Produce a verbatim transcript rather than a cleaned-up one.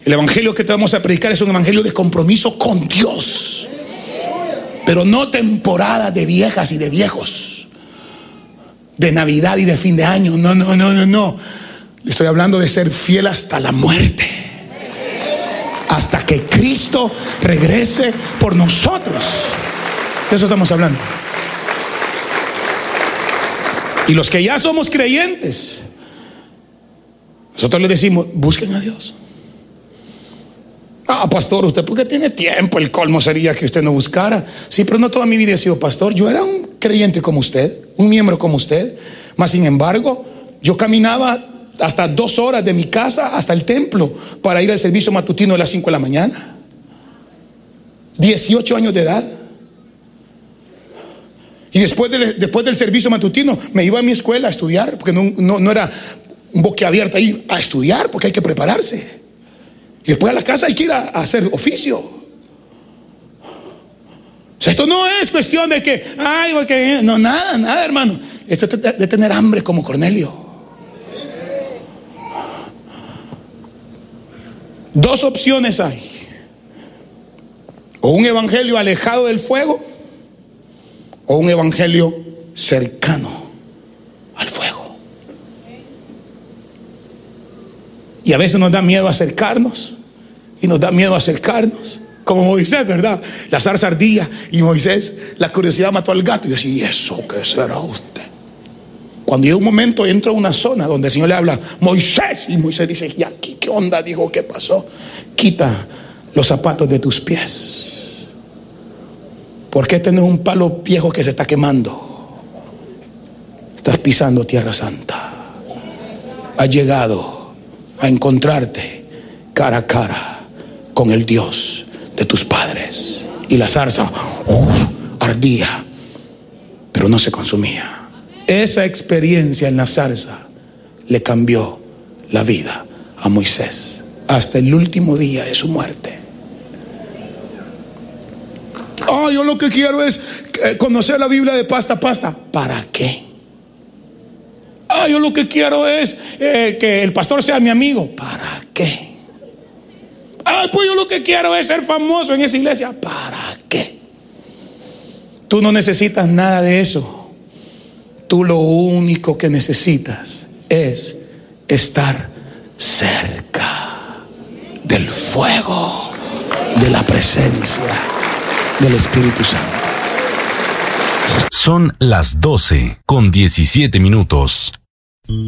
El evangelio que te vamos a predicar es un evangelio de compromiso con Dios, pero no temporada de viejas y de viejos, de Navidad y de fin de año. No, no, no, no, no. Le estoy hablando de ser fiel hasta la muerte, hasta que Cristo regrese por nosotros. De eso estamos hablando. Y los que ya somos creyentes, nosotros le decimos: busquen a Dios. Ah, pastor, usted porque tiene tiempo, el colmo sería que usted no buscara. Sí, pero no toda mi vida he sido pastor. Yo era un creyente como usted, un miembro como usted. Mas sin embargo, yo caminaba hasta dos horas de mi casa hasta el templo para ir al servicio matutino de las cinco de la mañana. dieciocho años de edad. Y después, de, después del servicio matutino me iba a mi escuela a estudiar, porque no, no, no era boquiabierta ahí a estudiar, porque hay que prepararse. Y después a la casa hay que ir a, a hacer oficio. O sea, esto no es cuestión de que, ay, porque no, nada, nada, hermano. Esto es de, de tener hambre como Cornelio. Dos opciones hay: o un evangelio alejado del fuego, o un evangelio cercano al fuego. Y a veces nos da miedo acercarnos, y nos da miedo acercarnos, como Moisés, ¿verdad? La zarza ardía y Moisés, la curiosidad mató al gato. Y yo decía: ¿y eso qué será usted? Cuando llega un momento, entra a una zona donde el Señor le habla: Moisés. Y Moisés dice: ¿y aquí qué onda? Dijo: ¿qué pasó? Quita los zapatos de tus pies, porque este no es un palo viejo que se está quemando. Estás pisando tierra santa. Has llegado a encontrarte cara a cara con el Dios de tus padres. Y la zarza uf, ardía, pero no se consumía. Esa experiencia en la zarza le cambió la vida a Moisés hasta el último día de su muerte. Oh, yo lo que quiero es conocer la Biblia de pasta a pasta. ¿Para qué? Ah, yo lo que quiero es eh, que el pastor sea mi amigo. ¿Para qué? Ah, pues yo lo que quiero es ser famoso en esa iglesia. ¿Para qué? Tú no necesitas nada de eso. Tú lo único que necesitas es estar cerca del fuego, de la presencia del Espíritu Santo. Son las doce con diecisiete minutos.